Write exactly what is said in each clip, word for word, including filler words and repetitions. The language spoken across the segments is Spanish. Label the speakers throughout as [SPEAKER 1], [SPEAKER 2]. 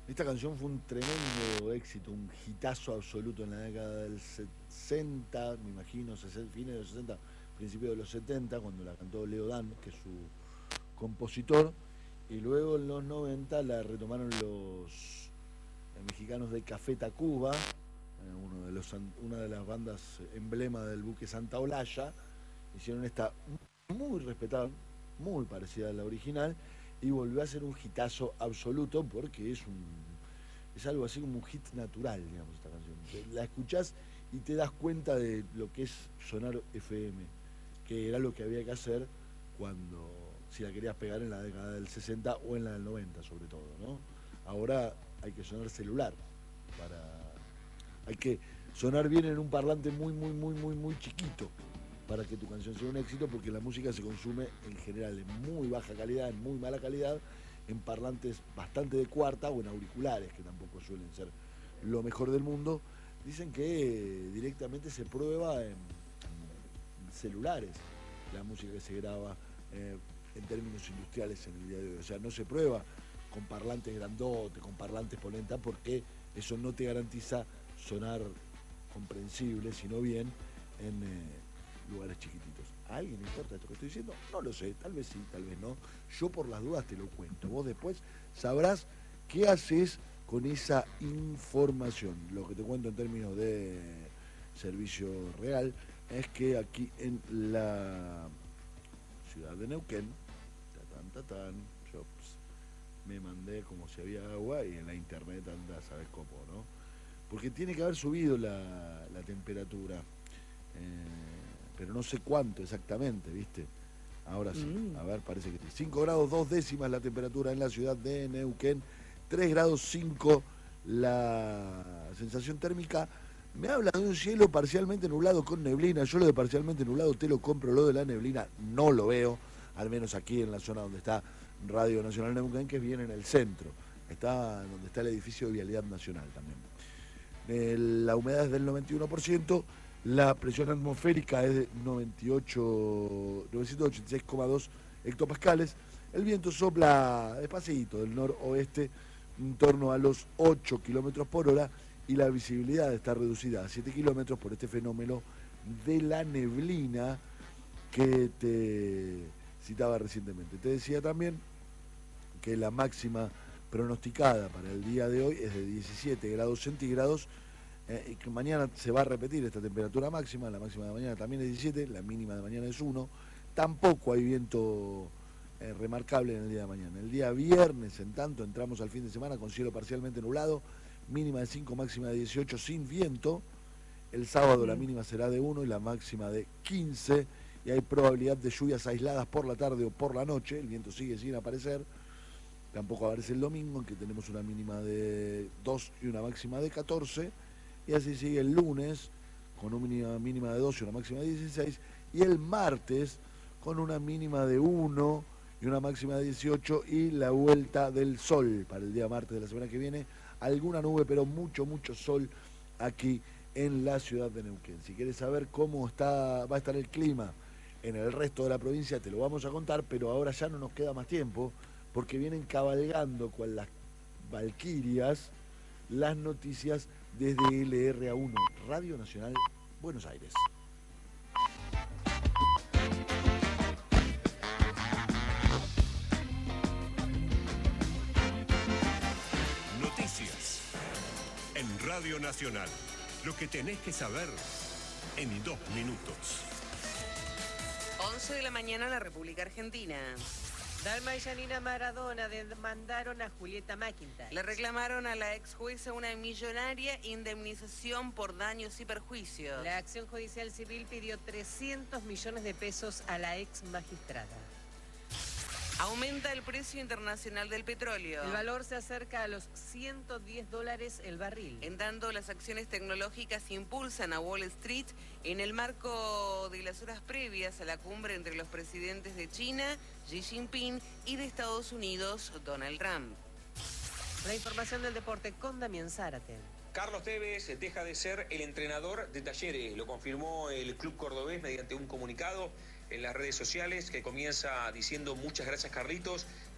[SPEAKER 1] Esta canción fue un tremendo éxito, un hitazo absoluto en la década del sesenta, me imagino, fines de los sesenta, principios de los setenta, cuando la cantó Leo Dan, que es su compositor, y luego en los noventa la retomaron los mexicanos de Café Tacuba, eh, uno de los, una de las bandas emblema del buque Santa Olalla. Hicieron esta muy respetada, muy parecida a la original, y volvió a ser un hitazo absoluto porque es un es algo así como un hit natural, digamos, esta canción. La escuchás y te das cuenta de lo que es sonar F M, que era lo que había que hacer cuando, si la querías pegar en la década del sesenta o en la del noventa sobre todo, ¿no? Ahora hay que sonar celular, para hay que sonar bien en un parlante muy, muy, muy, muy, muy chiquito para que tu canción sea un éxito, porque la música se consume en general en muy baja calidad, en muy mala calidad, en parlantes bastante de cuarta o en auriculares, que tampoco suelen ser lo mejor del mundo. Dicen que directamente se prueba en, en celulares la música que se graba eh, en términos industriales en el día de hoy. O sea, no se prueba con parlantes grandotes, con parlantes polenta, porque eso no te garantiza sonar comprensible, sino bien en eh, lugares chiquititos. ¿A alguien le importa esto que estoy diciendo? No lo sé, tal vez sí, tal vez no. Yo por las dudas te lo cuento. Vos después sabrás qué haces con esa información. Lo que te cuento en términos de servicio real es que aquí en la ciudad de Neuquén, tatán, tatán, yo pues, me mandé como si había agua y en la internet anda, sabes cómo, ¿no? Porque tiene que haber subido la, la temperatura, eh, pero no sé cuánto exactamente, ¿viste? Ahora sí,
[SPEAKER 2] Mm.
[SPEAKER 1] a ver, parece que sí. cinco grados dos décimas la temperatura en la ciudad de Neuquén, tres grados cinco la sensación térmica. Me habla de un cielo parcialmente nublado con neblina. Yo lo de parcialmente nublado te lo compro, lo de la neblina no lo veo, al menos aquí en la zona donde está Radio Nacional Neuquén, que es bien en el centro. Está donde está el edificio de Vialidad Nacional también. Eh, la humedad es del noventa y uno por ciento, la presión atmosférica es de noventa y ocho, novecientos ochenta y seis coma dos hectopascales. El viento sopla despacito del noroeste en torno a los ocho kilómetros por hora y la visibilidad está reducida a siete kilómetros por este fenómeno de la neblina que te citaba recientemente. Te decía también que la máxima pronosticada para el día de hoy es de diecisiete grados centígrados, eh, y que mañana se va a repetir esta temperatura máxima. La máxima de mañana también es diecisiete, la mínima de mañana es uno. Tampoco hay viento eh, remarcable en el día de mañana. El día viernes, en tanto, entramos al fin de semana con cielo parcialmente nublado, mínima de cinco, máxima de dieciocho, sin viento. El sábado la mínima será de uno y la máxima de quince, y hay probabilidad de lluvias aisladas por la tarde o por la noche. El viento sigue sin aparecer. Tampoco aparece el domingo, en que tenemos una mínima de dos y una máxima de catorce. Y así sigue el lunes, con una mínima, mínima de dos y una máxima de dieciséis. Y el martes, con una mínima de uno y una máxima de dieciocho. Y la vuelta del sol para el día martes de la semana que viene. Alguna nube, pero mucho, mucho sol aquí en la ciudad de Neuquén. Si quieres saber cómo está, va a estar el clima en el resto de la provincia, te lo vamos a contar, pero ahora ya no nos queda más tiempo, porque vienen cabalgando con las valquirias las noticias desde L R A uno, Radio Nacional Buenos Aires.
[SPEAKER 3] Noticias en Radio Nacional. Lo que tenés que saber en dos minutos.
[SPEAKER 4] once de la mañana en la República Argentina.
[SPEAKER 2] Dalma y Janina Maradona demandaron a Julieta McIntyre.
[SPEAKER 4] Le reclamaron a la ex jueza una millonaria indemnización por daños y perjuicios.
[SPEAKER 2] La acción judicial civil pidió trescientos millones de pesos a la ex magistrada.
[SPEAKER 4] Aumenta el precio internacional del petróleo.
[SPEAKER 2] El valor se acerca a los ciento diez dólares el barril.
[SPEAKER 4] En tanto, las acciones tecnológicas impulsan a Wall Street en el marco de las horas previas a la cumbre entre los presidentes de China, Xi Jinping, y de Estados Unidos, Donald Trump.
[SPEAKER 2] La información del deporte con Damián Zárate.
[SPEAKER 5] Carlos Tevez deja de ser el entrenador de Talleres, lo confirmó el club cordobés mediante un comunicado en las redes sociales que comienza diciendo: muchas gracias, Carlitos.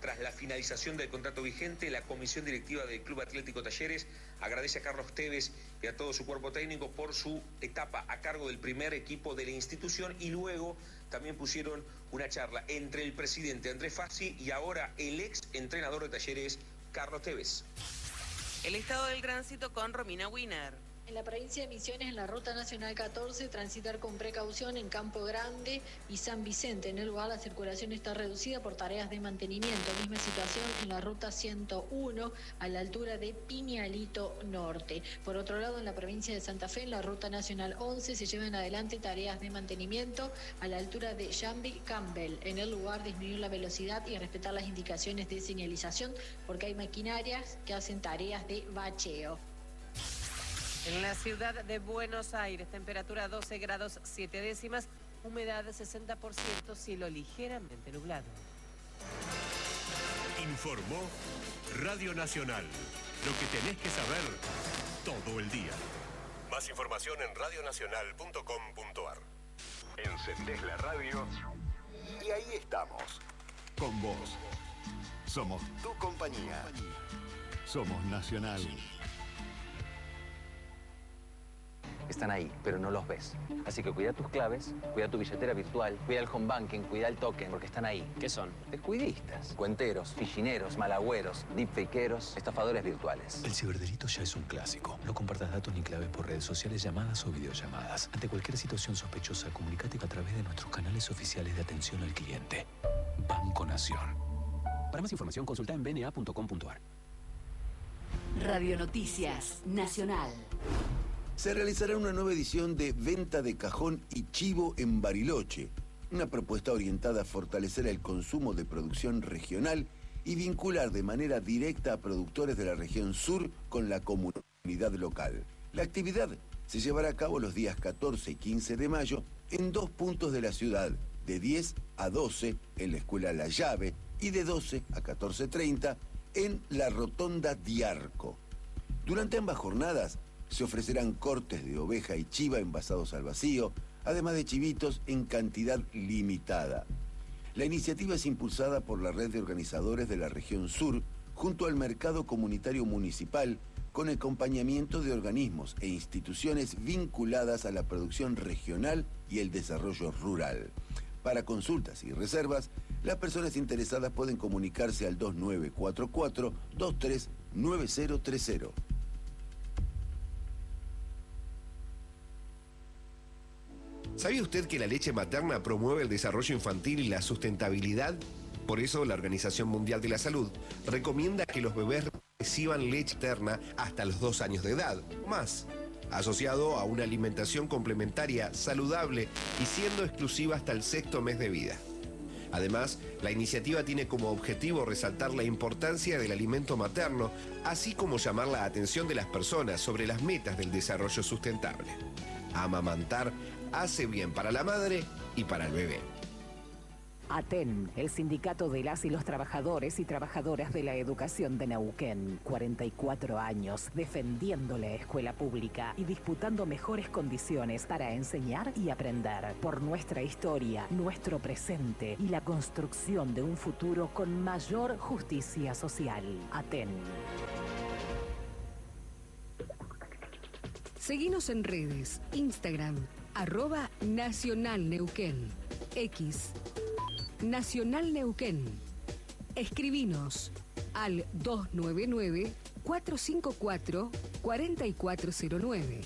[SPEAKER 5] Tras la finalización del contrato vigente, la comisión directiva del Club Atlético Talleres agradece a Carlos Tevez y a todo su cuerpo técnico por su etapa a cargo del primer equipo de la institución, y luego también pusieron una charla entre el presidente Andrés Fassi y ahora el ex entrenador de Talleres, Carlos Tevez.
[SPEAKER 4] El estado del tránsito con Romina Wiener.
[SPEAKER 6] En la provincia de Misiones, en la Ruta Nacional catorce, transitar con precaución en Campo Grande y San Vicente. En el lugar la circulación está reducida por tareas de mantenimiento. Misma situación en la Ruta ciento uno, a la altura de Piñalito Norte. Por otro lado, en la provincia de Santa Fe, en la Ruta Nacional once, se llevan adelante tareas de mantenimiento a la altura de Jambi Campbell. En el lugar, disminuir la velocidad y respetar las indicaciones de señalización, porque hay maquinarias que hacen tareas de bacheo.
[SPEAKER 2] En la ciudad de Buenos Aires, temperatura doce grados siete décimas, humedad sesenta por ciento, cielo ligeramente nublado.
[SPEAKER 3] Informó Radio Nacional. Lo que tenés que saber todo el día. Más información en radionacional punto com punto ar.
[SPEAKER 7] Encendés la radio y ahí estamos. Con vos. Somos tu compañía. Somos Nacional.
[SPEAKER 8] Están ahí, pero no los ves. Así que cuida tus claves, cuida tu billetera virtual, cuida el home banking, cuida el token, porque están ahí.
[SPEAKER 9] ¿Qué son?
[SPEAKER 8] Descuidistas, cuenteros, fichineros, malagüeros, deepfakeros, estafadores virtuales.
[SPEAKER 10] El ciberdelito ya es un clásico. No compartas datos ni claves por redes sociales, llamadas o videollamadas. Ante cualquier situación sospechosa, comunícate a través de nuestros canales oficiales de atención al cliente. Banco Nación. Para más información, consulta en b n a punto com punto ar.
[SPEAKER 11] Radio Noticias Nacional.
[SPEAKER 12] Se realizará una nueva edición de Venta de Cajón y Chivo en Bariloche, una propuesta orientada a fortalecer el consumo de producción regional y vincular de manera directa a productores de la región sur con la comunidad local. La actividad se llevará a cabo los días catorce y quince de mayo en dos puntos de la ciudad, de diez a doce en la Escuela La Llave y de doce a catorce treinta en la Rotonda Diarco. Durante ambas jornadas se ofrecerán cortes de oveja y chiva envasados al vacío, además de chivitos en cantidad limitada. La iniciativa es impulsada por la red de organizadores de la región sur, junto al Mercado Comunitario Municipal, con acompañamiento de organismos e instituciones vinculadas a la producción regional y el desarrollo rural. Para consultas y reservas, las personas interesadas pueden comunicarse al dos nueve cuatro cuatro, dos tres nueve cero tres cero.
[SPEAKER 13] ¿Sabía usted que la leche materna promueve el desarrollo infantil y la sustentabilidad? Por eso la Organización Mundial de la Salud recomienda que los bebés reciban leche materna hasta los dos años de edad, más, asociado a una alimentación complementaria, saludable y siendo exclusiva hasta el sexto mes de vida. Además, la iniciativa tiene como objetivo resaltar la importancia del alimento materno, así como llamar la atención de las personas sobre las metas del desarrollo sustentable. Amamantar hace bien para la madre y para el bebé.
[SPEAKER 14] ATEN, el sindicato de las y los trabajadores y trabajadoras de la educación de Neuquén. cuarenta y cuatro años defendiendo la escuela pública y disputando mejores condiciones para enseñar y aprender. Por nuestra historia, nuestro presente y la construcción de un futuro con mayor justicia social. ATEN.
[SPEAKER 15] Seguinos en redes, Instagram, arroba Nacional Neuquén, X, Nacional Neuquén. Escribinos al dos nueve nueve, cuatro cinco cuatro, cuatro cuatro cero nueve.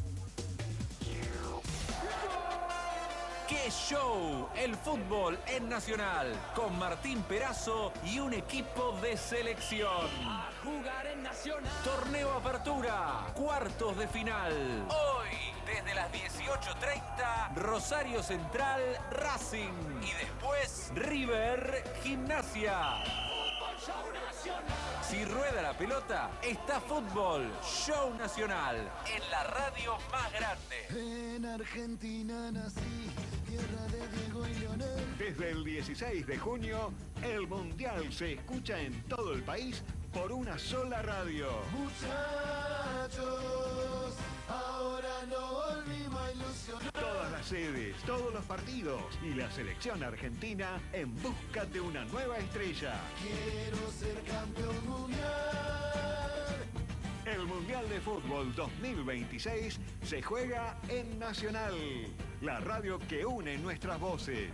[SPEAKER 16] ¡Qué show! El fútbol en Nacional, con Martín Perazo y un equipo de selección.
[SPEAKER 17] A jugar en Nacional.
[SPEAKER 16] Torneo Apertura, cuartos de final. Hoy, desde las dieciocho treinta, Rosario Central, Racing. Y después, River, Gimnasia. Si rueda la pelota, está fútbol, show nacional, en la radio más grande.
[SPEAKER 18] En Argentina nací, tierra de Diego y Leonel.
[SPEAKER 7] Desde el dieciséis de junio, el Mundial se escucha en todo el país por una sola radio.
[SPEAKER 18] Muchachos, ahora no volvimos a ilusionar.
[SPEAKER 7] Todas las sedes, todos los partidos y la selección argentina en busca de una nueva estrella.
[SPEAKER 18] Quiero ser campeón mundial.
[SPEAKER 7] El Mundial de Fútbol dos mil veintiséis se juega en Nacional, la radio que une nuestras voces.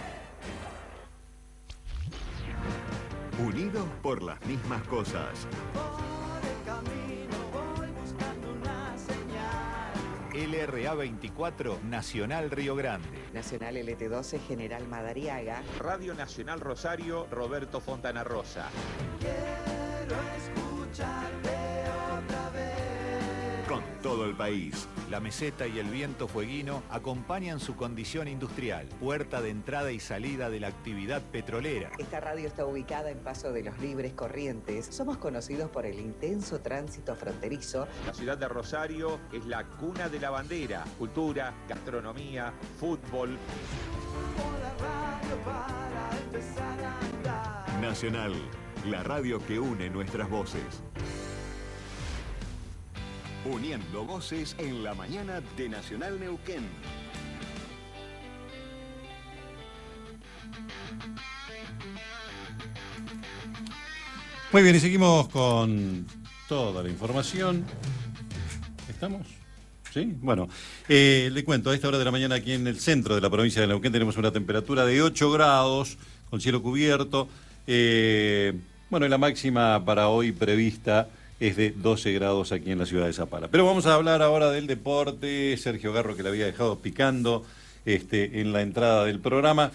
[SPEAKER 7] Unidos por las mismas cosas.
[SPEAKER 18] Por el camino voy buscando una señal.
[SPEAKER 9] L R A veinticuatro, Nacional Río Grande.
[SPEAKER 19] Nacional L T doce, General Madariaga.
[SPEAKER 9] Radio Nacional Rosario, Roberto Fontana Rosa.
[SPEAKER 18] Quiero escucharte otra vez.
[SPEAKER 9] Con todo el país, la meseta y el viento fueguino acompañan su condición industrial, puerta de entrada y salida de la actividad petrolera.
[SPEAKER 19] Esta radio está ubicada en Paso de los Libres, Corrientes. Somos conocidos por el intenso tránsito fronterizo.
[SPEAKER 9] La ciudad de Rosario es la cuna de la bandera, cultura, gastronomía, fútbol.
[SPEAKER 18] La radio para empezar a andar.
[SPEAKER 7] Nacional, la radio que une nuestras voces. Uniendo voces en la mañana de Nacional Neuquén.
[SPEAKER 20] Muy bien, y seguimos con toda la información. ¿Estamos? ¿Sí? Bueno, eh, le cuento, a esta hora de la mañana aquí en el centro de la provincia de Neuquén tenemos una temperatura de ocho grados, con cielo cubierto. Eh, bueno, y la máxima para hoy prevista es de doce grados aquí en la ciudad de Zapala. Pero vamos a hablar ahora del deporte. Sergio Garro, que le había dejado picando este, en la entrada del programa.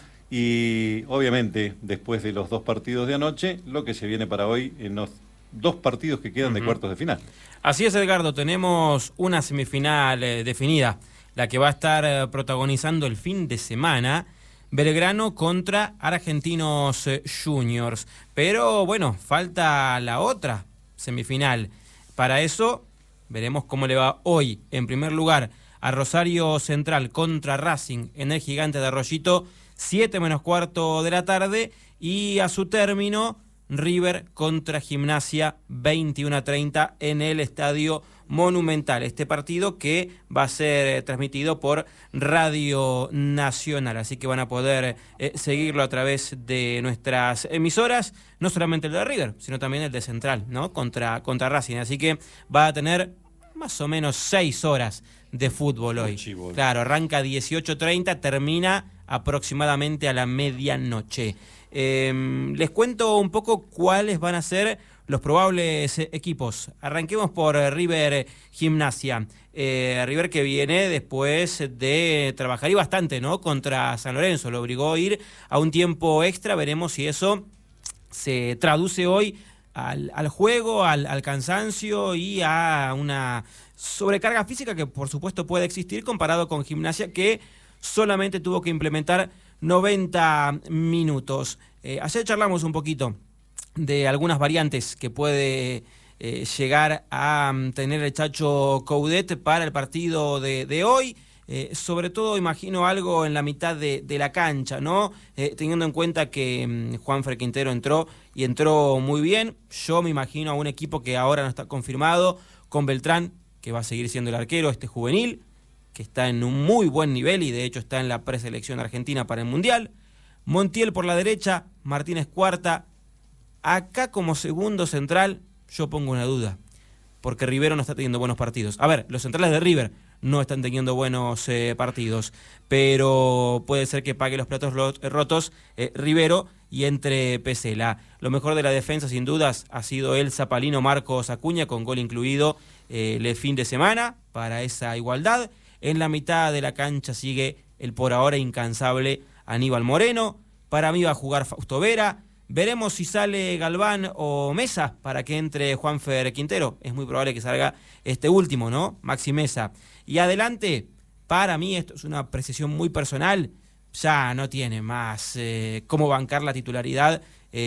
[SPEAKER 20] Y obviamente, después de los dos partidos de anoche, lo que se viene para hoy en los dos partidos que quedan uh-huh. de cuartos de final.
[SPEAKER 21] Así es, Edgardo, tenemos una semifinal eh, definida, la que va a estar eh, protagonizando el fin de semana, Belgrano contra Argentinos eh, Juniors. Pero bueno, falta la otra semifinal. Para eso, veremos cómo le va hoy. En primer lugar, a Rosario Central contra Racing en el Gigante de Arroyito, siete menos cuarto de la tarde, y a su término, River contra Gimnasia, veintiuno a treinta en el Estadio Monumental. Este partido que va a ser transmitido por Radio Nacional, así que van a poder eh, seguirlo a través de nuestras emisoras, no solamente el de River, sino también el de Central, ¿no? Contra, contra Racing, así que va a tener más o menos seis horas de fútbol hoy. Chibol. Claro, arranca dieciocho treinta, termina aproximadamente a la medianoche. Eh, les cuento un poco cuáles van a ser los probables equipos. Arranquemos por River Gimnasia. Eh, River que viene después de trabajar y bastante, ¿no? Contra San Lorenzo. Lo obligó a ir a un tiempo extra. Veremos si eso se traduce hoy al, al juego, al, al cansancio y a una sobrecarga física que por supuesto puede existir comparado con Gimnasia, que solamente tuvo que implementar noventa minutos. Eh, ayer charlamos un poquito de algunas variantes que puede eh, llegar a um, tener el Chacho Coudet para el partido de, de hoy. Eh, sobre todo imagino algo en la mitad de, de la cancha, ¿no? Eh, teniendo en cuenta que um, Juanfer Quintero entró y entró muy bien. Yo me imagino a un equipo que ahora no está confirmado, con Beltrán, que va a seguir siendo el arquero, este juvenil, que está en un muy buen nivel y de hecho está en la preselección argentina para el Mundial. Montiel por la derecha, Martínez cuarta. Acá como segundo central yo pongo una duda, porque Rivero no está teniendo buenos partidos. A ver, los centrales de River no están teniendo buenos eh, partidos, pero puede ser que pague los platos rotos eh, Rivero y entre Pesela. Lo mejor de la defensa sin dudas ha sido el zapalino Marcos Acuña, con gol incluido eh, el fin de semana para esa igualdad. En la mitad de la cancha sigue el por ahora incansable Aníbal Moreno. Para mí va a jugar Fausto Vera. Veremos si sale Galván o Mesa para que entre Juanfer Quintero. Es muy probable que salga este último, ¿no? Maxi Mesa. Y adelante, para mí, esto es una precisión muy personal, ya no tiene más eh, cómo bancar la titularidad